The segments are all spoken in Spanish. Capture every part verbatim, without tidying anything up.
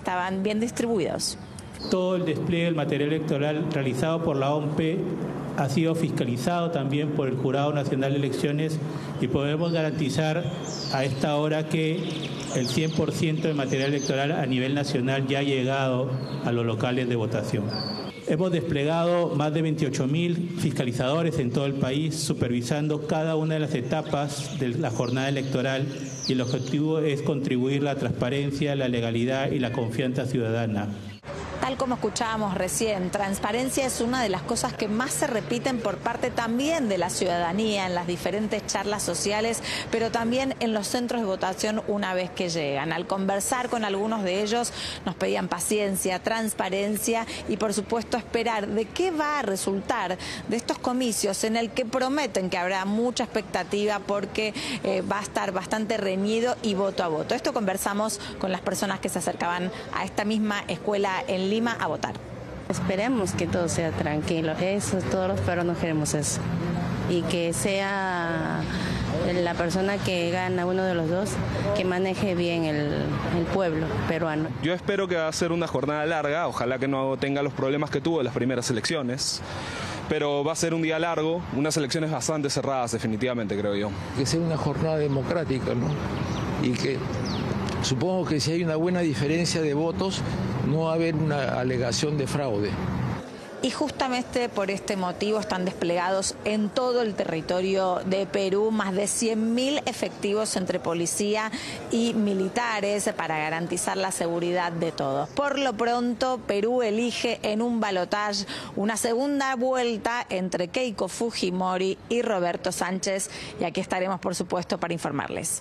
estaban bien distribuidos. Todo el despliegue del material electoral realizado por la O M P ha sido fiscalizado también por el Jurado Nacional de Elecciones y podemos garantizar a esta hora que el cien por ciento de material electoral a nivel nacional ya ha llegado a los locales de votación. Hemos desplegado más de veintiocho mil fiscalizadores en todo el país, supervisando cada una de las etapas de la jornada electoral, y el objetivo es contribuir a la transparencia, la legalidad y la confianza ciudadana. Tal como escuchábamos recién, transparencia es una de las cosas que más se repiten por parte también de la ciudadanía en las diferentes charlas sociales, pero también en los centros de votación una vez que llegan. Al conversar con algunos de ellos nos pedían paciencia, transparencia y por supuesto esperar de qué va a resultar de estos comicios en el que prometen que habrá mucha expectativa porque eh, va a estar bastante reñido y voto a voto. Esto conversamos con las personas que se acercaban a esta misma escuela en Lima a votar. Esperemos que todo sea tranquilo, eso todos los peruanos queremos eso, y que sea la persona que gana, uno de los dos, que maneje bien el, el pueblo peruano. Yo espero que va a ser una jornada larga, ojalá que no tenga los problemas que tuvo en las primeras elecciones, pero va a ser un día largo, unas elecciones bastante cerradas definitivamente, creo yo. Que sea una jornada democrática, ¿no? Y que supongo que si hay una buena diferencia de votos, no va a haber una alegación de fraude. Y justamente por este motivo están desplegados en todo el territorio de Perú más de cien mil efectivos entre policía y militares para garantizar la seguridad de todos. Por lo pronto, Perú elige en un balotaje una segunda vuelta entre Keiko Fujimori y Roberto Sánchez, y aquí estaremos, por supuesto, para informarles.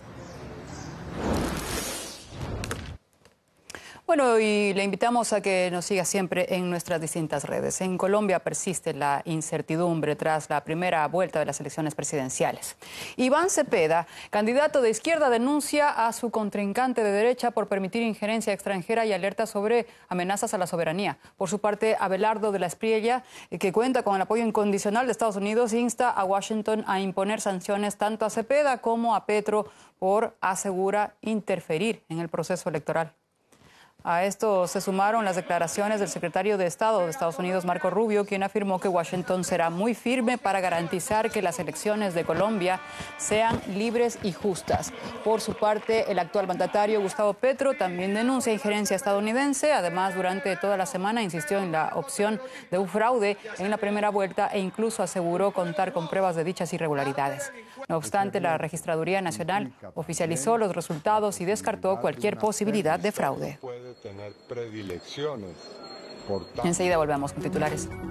Bueno, y le invitamos a que nos siga siempre en nuestras distintas redes. En Colombia persiste la incertidumbre tras la primera vuelta de las elecciones presidenciales. Iván Cepeda, candidato de izquierda, denuncia a su contrincante de derecha por permitir injerencia extranjera y alerta sobre amenazas a la soberanía. Por su parte, Abelardo de la Espriella, que cuenta con el apoyo incondicional de Estados Unidos, insta a Washington a imponer sanciones tanto a Cepeda como a Petro por, asegura, interferir en el proceso electoral. A esto se sumaron las declaraciones del secretario de Estado de Estados Unidos, Marco Rubio, quien afirmó que Washington será muy firme para garantizar que las elecciones de Colombia sean libres y justas. Por su parte, el actual mandatario, Gustavo Petro, también denuncia injerencia estadounidense. Además, durante toda la semana insistió en la opción de un fraude en la primera vuelta e incluso aseguró contar con pruebas de dichas irregularidades. No obstante, la Registraduría Nacional oficializó los resultados y descartó cualquier posibilidad de fraude. Puede tener predilecciones. Enseguida volvemos con titulares.